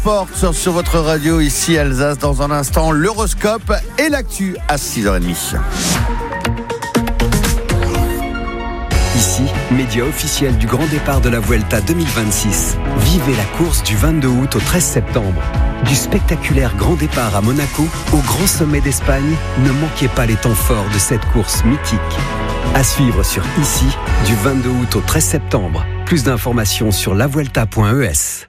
Porte sur votre radio ici Alsace. Dans un instant, l'horoscope et l'actu à 6h30. Ici, média officiel du grand départ de la Vuelta 2026. Vivez la course du 22 août au 13 septembre. Du spectaculaire grand départ à Monaco au grand sommet d'Espagne, ne manquez pas les temps forts de cette course mythique. À suivre sur Ici, du 22 août au 13 septembre. Plus d'informations sur lavuelta.es.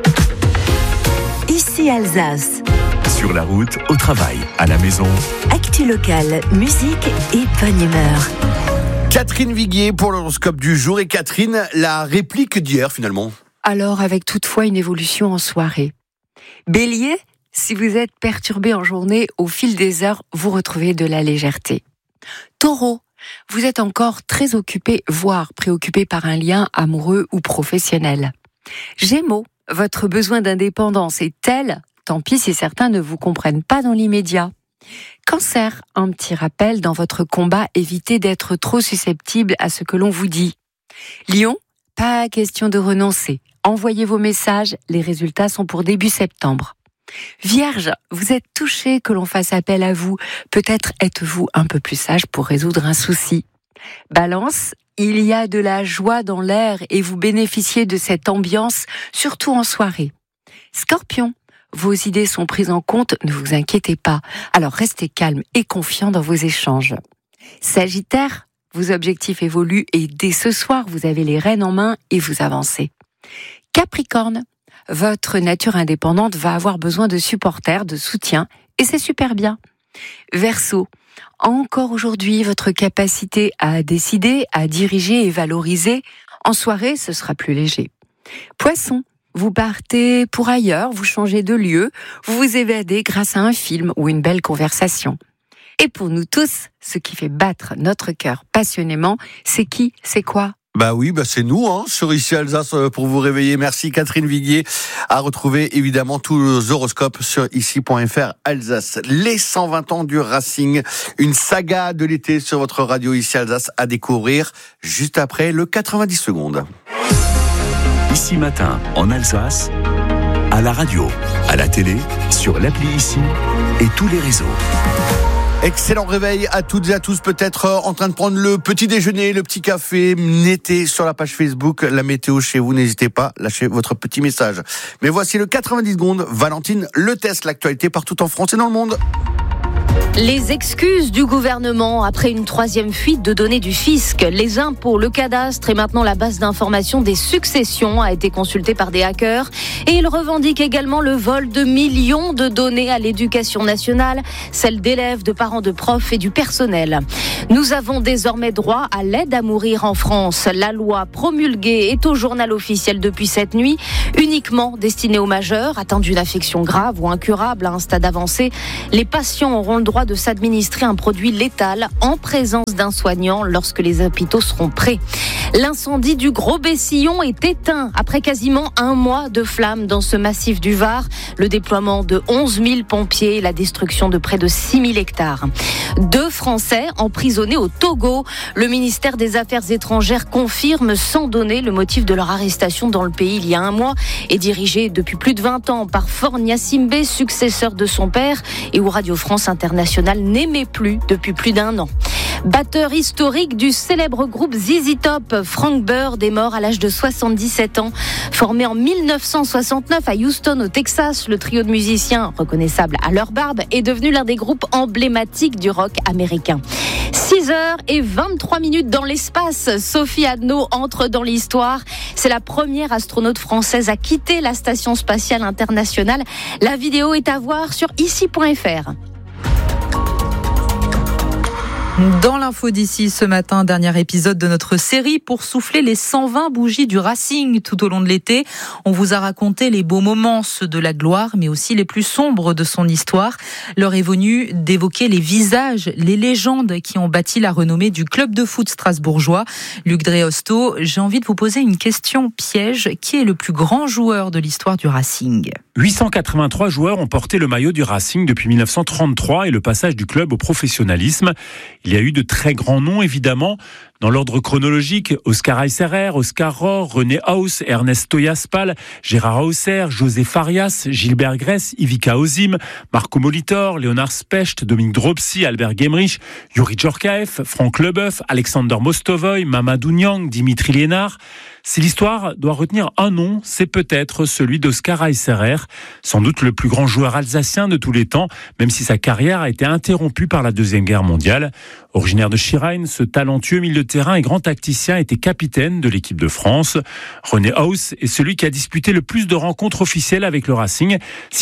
Ici Alsace. Sur la route, au travail, à la maison. Actu locale, musique et bonne humeur. Catherine Viguier pour l'horoscope du jour. Et Catherine, la réplique d'hier finalement. Alors, avec toutefois une évolution en soirée. Bélier, si vous êtes perturbé en journée, au fil des heures, vous retrouvez de la légèreté. Taureau, vous êtes encore très occupé, voire préoccupé par un lien amoureux ou professionnel. Gémeaux, votre besoin d'indépendance est tel, tant pis si certains ne vous comprennent pas dans l'immédiat. Cancer, un petit rappel dans votre combat, évitez d'être trop susceptible à ce que l'on vous dit. Lion, pas question de renoncer. Envoyez vos messages, les résultats sont pour début septembre. Vierge, vous êtes touché que l'on fasse appel à vous. Peut-être êtes-vous un peu plus sage pour résoudre un souci. Balance, il y a de la joie dans l'air et vous bénéficiez de cette ambiance, surtout en soirée. Scorpion, vos idées sont prises en compte, ne vous inquiétez pas. Alors restez calme et confiant dans vos échanges. Sagittaire, vos objectifs évoluent et dès ce soir, vous avez les rênes en main et vous avancez. Capricorne, votre nature indépendante va avoir besoin de supporters, de soutien, et c'est super bien. Verseau, encore aujourd'hui, votre capacité à décider, à diriger et valoriser, en soirée, ce sera plus léger. Poisson, vous partez pour ailleurs, vous changez de lieu, vous vous évadez grâce à un film ou une belle conversation. Et pour nous tous, ce qui fait battre notre cœur passionnément, c'est qui, c'est quoi ? Bah oui, c'est nous, sur Ici Alsace pour vous réveiller. Merci Catherine Viguier. À retrouver évidemment tous les horoscopes sur ici.fr Alsace. Les 120 ans du Racing, une saga de l'été sur votre radio Ici Alsace à découvrir juste après le 90 secondes. Ici matin, en Alsace, à la radio, à la télé, sur l'appli Ici et tous les réseaux. Excellent réveil à toutes et à tous, peut-être en train de prendre le petit déjeuner, le petit café, mettez sur la page Facebook la météo chez vous, n'hésitez pas, lâchez votre petit message. Mais voici le 90 secondes, Valentine, le test, l'actualité partout en France et dans le monde. Les excuses du gouvernement après une troisième fuite de données du fisc. Les impôts, le cadastre et maintenant la base d'information des successions a été consultée par des hackers. Et ils revendiquent également le vol de millions de données à l'éducation nationale, celles d'élèves, de parents, de profs et du personnel. Nous avons désormais droit à l'aide à mourir en France. La loi promulguée est au journal officiel depuis cette nuit, uniquement destinée aux majeurs atteints d'une affection grave ou incurable à un stade avancé. Les patients auront le droit de s'administrer un produit létal en présence d'un soignant lorsque les hôpitaux seront prêts. L'incendie du Gros Bessillon est éteint après quasiment un mois de flammes dans ce massif du Var. Le déploiement de 11 000 pompiers et la destruction de près de 6 000 hectares. 2 Français emprisonnés au Togo. Le ministère des Affaires étrangères confirme sans donner le motif de leur arrestation dans le pays il y a un mois et dirigé depuis plus de 20 ans par Faure Gnassingbé, successeur de son père et où Radio France Internationale n'aimait plus depuis plus d'1 an. Batteur historique du célèbre groupe ZZ Top, Frank Bird est mort à l'âge de 77 ans. Formé en 1969 à Houston, au Texas, le trio de musiciens, reconnaissable à leur barbe, est devenu l'un des groupes emblématiques du rock américain. 6h23 dans l'espace. Sophie Adno entre dans l'histoire. C'est la première astronaute française à quitter la Station spatiale internationale. La vidéo est à voir sur ici.fr. Dans l'info d'ici ce matin, dernier épisode de notre série pour souffler les 120 bougies du Racing tout au long de l'été. On vous a raconté les beaux moments, ceux de la gloire, mais aussi les plus sombres de son histoire. L'heure est venue d'évoquer les visages, les légendes qui ont bâti la renommée du club de foot strasbourgeois. Luc Dreosto, j'ai envie de vous poser une question piège. Qui est le plus grand joueur de l'histoire du Racing ? 883 joueurs ont porté le maillot du Racing depuis 1933 et le passage du club au professionnalisme. Il y a eu de très grands noms, évidemment, Dans l'ordre chronologique, Oscar Eisserer, Oscar Rohr, René Haus, Ernest Toyaspal, Gérard Hausser, José Farias, Gilbert Gress, Ivica Ozim, Marco Molitor, Léonard Specht, Dominique Dropsy, Albert Gemrich, Yuri Djorkaeff, Franck Leboeuf, Alexander Mostovoy, Mamadou Niang, Dimitri Liénard. Si l'histoire doit retenir un nom, c'est peut-être celui d'Oscar Eisserer, sans doute le plus grand joueur alsacien de tous les temps, même si sa carrière a été interrompue par la Deuxième Guerre mondiale. Originaire de Schirheim, ce talentueux milieu de terrain et grand tacticien était capitaine de l'équipe de France. René Haus est celui qui a disputé le plus de rencontres officielles avec le Racing,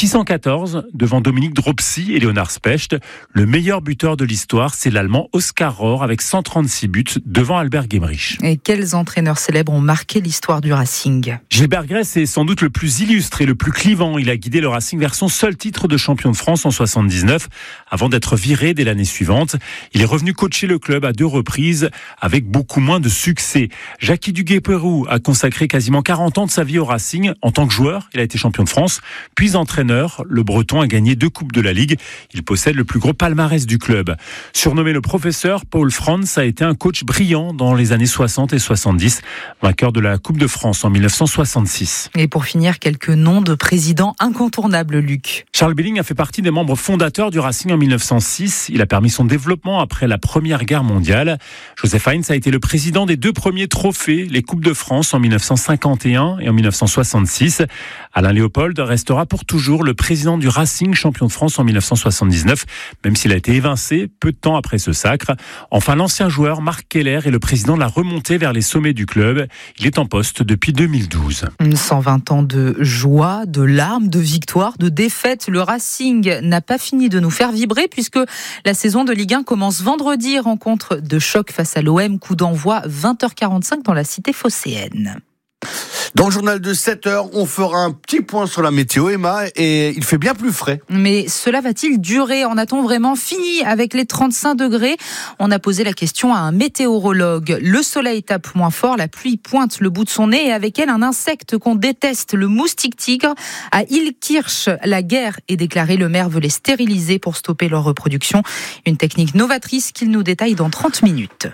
614 devant Dominique Dropsy et Léonard Specht. Le meilleur buteur de l'histoire, c'est l'Allemand Oscar Rohr avec 136 buts devant Albert Gemrich. Et quels entraîneurs célèbres ont marqué l'histoire du Racing? Gilbert Gress est sans doute le plus illustre et le plus clivant. Il a guidé le Racing vers son seul titre de champion de France en 79, avant d'être viré dès l'année suivante. Il est revenu coacher le club à 2 reprises, avec beaucoup moins de succès. Jackie Duguay-Pérou a consacré quasiment 40 ans de sa vie au Racing. En tant que joueur, il a été champion de France, puis entraîneur. Le Breton a gagné 2 coupes de la Ligue. Il possède le plus gros palmarès du club. Surnommé le professeur, Paul Franz a été un coach brillant dans les années 60 et 70, vainqueur de la Coupe de France en 1966. Et pour finir, quelques noms de présidents incontournables, Luc. Charles Billing a fait partie des membres fondateurs du Racing en 1906. Il a permis son développement après la Première Guerre mondiale. Joseph Heinz a été le président des 2 premiers trophées, les Coupes de France en 1951 et en 1966. Alain Léopold restera pour toujours le président du Racing, champion de France en 1979, même s'il a été évincé peu de temps après ce sacre. Enfin, l'ancien joueur Marc Keller est le président de la remontée vers les sommets du club. Il est en poste depuis 2012. 120 ans de joie, de larmes, de victoires, de défaites. Le Racing n'a pas fini de nous faire vibrer puisque la saison de Ligue 1 commence vendredi. Rencontre de choc face à l'OM, coup d'envoi 20h45 dans la cité phocéenne. Dans le journal de 7h, on fera un petit point sur la météo, Emma, et il fait bien plus frais. Mais cela va-t-il durer? En a-t-on vraiment fini avec les 35 degrés? On a posé la question à un météorologue. Le soleil tape moins fort, la pluie pointe le bout de son nez et avec elle un insecte qu'on déteste, le moustique tigre. À Illkirch, la guerre est déclarée. Le maire veut les stériliser pour stopper leur reproduction. Une technique novatrice qu'il nous détaille dans 30 minutes.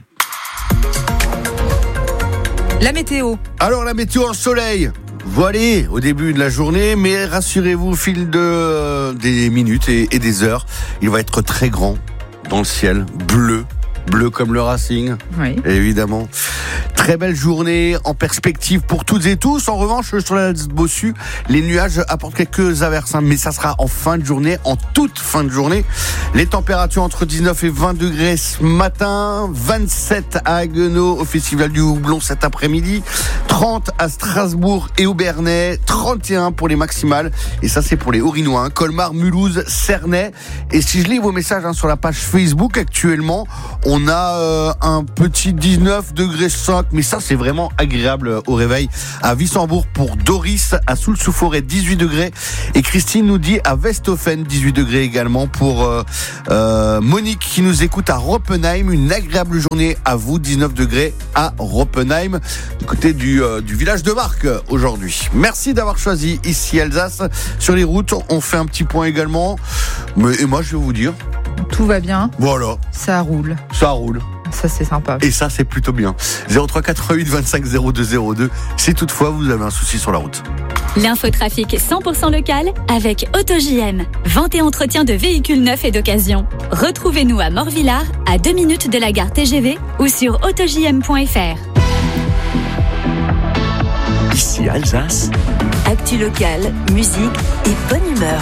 La météo. Alors la météo en soleil, voilé au début de la journée, mais rassurez-vous, au fil des minutes et des heures, il va être très grand dans le ciel, bleu comme le Racing, oui. Évidemment. Très belle journée en perspective pour toutes et tous. En revanche, sur la Bossu, les nuages apportent quelques averses, mais ça sera en fin de journée, en toute fin de journée. Les températures entre 19 et 20 degrés ce matin, 27 à Haguenau au Festival du Houblon cet après-midi, 30 à Strasbourg et au Bernay, 31 pour les maximales. Et ça, c'est pour les Haut-Rhinois, Colmar, Mulhouse, Cernay. Et si je lis vos messages sur la page Facebook actuellement, on a un petit 19 degrés 5, mais ça c'est vraiment agréable au réveil. À Wissembourg pour Doris, à Soul-sous-Forêt 18 degrés, et Christine nous dit à Westhofen 18 degrés également pour Monique qui nous écoute à Roppenheim. Une agréable journée à vous, 19 degrés à Roppenheim, du côté du village de Marc aujourd'hui. Merci d'avoir choisi ici Alsace. Sur les routes, on fait un petit point également, et moi je vais vous dire, tout va bien. Voilà. Ça roule. Ça roule. Ça, c'est sympa. Et ça, c'est plutôt bien. 03 88 25 02 02, si toutefois vous avez un souci sur la route. L'infotrafic 100% local avec AutoJM. Vente et entretien de véhicules neufs et d'occasion. Retrouvez-nous à Morvillard, à 2 minutes de la gare TGV ou sur autojm.fr. Ici Alsace. Actu locale, musique et bonne humeur.